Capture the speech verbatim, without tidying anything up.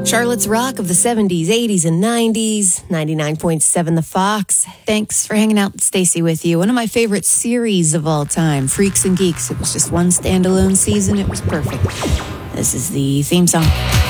Charlotte's Rock of the seventies, eighties, and nineties. ninety-nine point seven The Fox. Thanks for hanging out, Stacey, with you. One of my favorite series of all time, Freaks and Geeks. It was just one standalone season. It was perfect. This is the theme song.